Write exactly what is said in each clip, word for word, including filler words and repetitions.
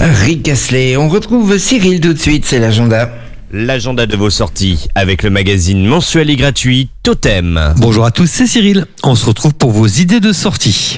Rick Astley. On retrouve Cyril tout de suite, c'est l'agenda. L'agenda de vos sorties avec le magazine mensuel et gratuit Totem. Bonjour à tous, c'est Cyril. On se retrouve pour vos idées de sortie.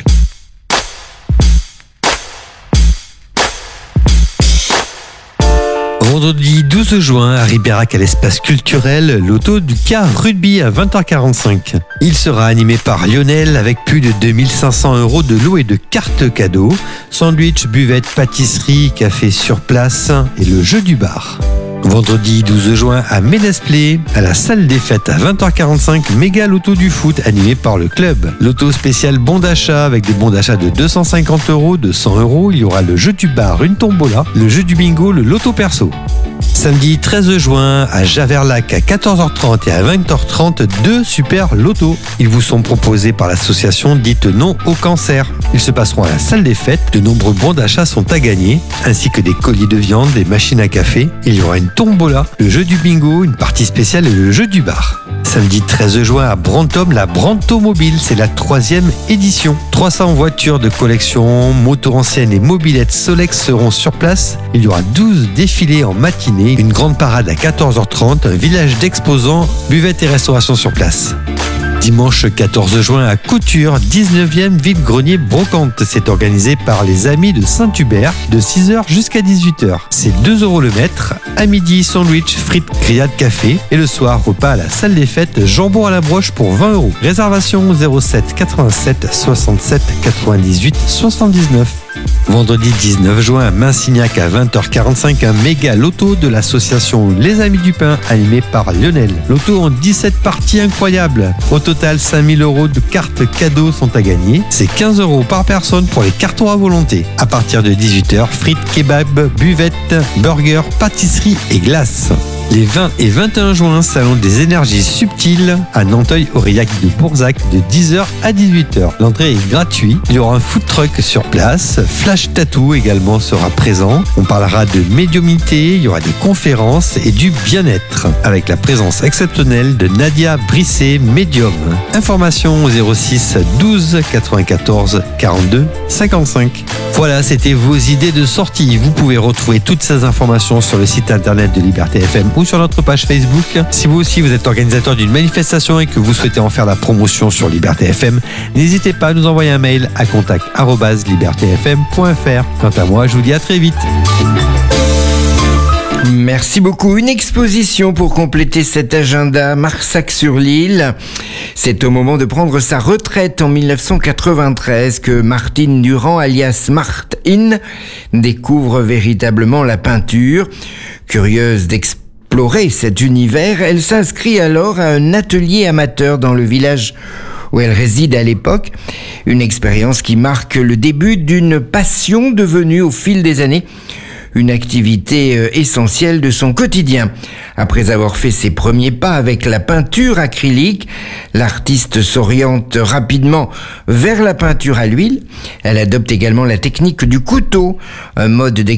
Vendredi douze juin, à Ribérac, à l'espace culturel, l'auto du car rugby à vingt heures quarante-cinq. Il sera animé par Lionel avec plus de deux mille cinq cents euros de lots et de cartes cadeaux, sandwich, buvette, pâtisserie, café sur place et le jeu du bar. Vendredi douze juin à Médesplay, à la salle des fêtes à vingt heures quarante-cinq, méga loto du foot animé par le club. Loto spécial bon d'achat avec des bons d'achat de deux cent cinquante euros, de cent euros. Il y aura le jeu du bar, une tombola, le jeu du bingo, le loto perso. Samedi treize juin à Javerlac à quatorze heures trente et à vingt heures trente, deux super lotos. Ils vous sont proposés par l'association dite Non au cancer. Ils se passeront à la salle des fêtes. De nombreux bons d'achat sont à gagner, ainsi que des colis de viande, des machines à café. Il y aura une tombola, le jeu du bingo, une partie spéciale et le jeu du bar. Samedi treize juin à Brantôme, la Brantomobile, c'est la troisième édition. trois cents voitures de collection, motos anciennes et mobylettes Solex seront sur place. Il y aura douze défilés en matinée, une grande parade à quatorze heures trente, un village d'exposants, buvette et restauration sur place. Dimanche quatorze juin à Couture, dix-neuvième vide-grenier brocante. C'est organisé par les Amis de Saint-Hubert de six heures jusqu'à dix-huit heures. C'est deux euros le mètre. À midi, sandwich, frites, grillades, café. Et le soir, repas à la salle des fêtes, jambon à la broche pour vingt euros. Réservation zéro sept quatre-vingt-sept soixante-sept quatre-vingt-dix-huit soixante-dix-neuf. Vendredi dix-neuf juin à Minsignac à vingt heures quarante-cinq, un méga loto de l'association Les Amis du Pain animé par Lionel. Loto en dix-sept parties incroyables. Au total, cinq mille euros de cartes cadeaux sont à gagner. C'est quinze euros par personne pour les cartons à volonté. À partir de dix-huit heures, frites, kebab, buvette, burgers, pâtisserie et glace. Les vingt et vingt et un juin, salon des énergies subtiles à Nanteuil-Aurillac de Bourzac de dix heures à dix-huit heures. L'entrée est gratuite. Il y aura un food truck sur place. Flash Tattoo également sera présent. On parlera de médiumnité, il y aura des conférences et du bien-être avec la présence exceptionnelle de Nadia Brisset, médium. Information au zéro six douze quatre-vingt-quatorze quarante-deux cinquante-cinq. Voilà, c'était vos idées de sortie. Vous pouvez retrouver toutes ces informations sur le site internet de Liberté F M ou sur notre page Facebook. Si vous aussi vous êtes organisateur d'une manifestation et que vous souhaitez en faire la promotion sur Liberté F M, n'hésitez pas à nous envoyer un mail à contact arobase liberté f m point f r. Quant à moi, je vous dis à très vite. Merci beaucoup. Une exposition pour compléter cet agenda. Marsac-sur-l'Île. C'est au moment de prendre sa retraite en mille neuf cent quatre-vingt-treize que Martine Durand, alias Martine, découvre véritablement la peinture. Curieuse d'explorer cet univers, elle s'inscrit alors à un atelier amateur dans le village où elle réside à l'époque. Une expérience qui marque le début d'une passion devenue au fil des années une activité essentielle de son quotidien. Après avoir fait ses premiers pas avec la peinture acrylique, l'artiste s'oriente rapidement vers la peinture à l'huile. Elle adopte également la technique du couteau, un mode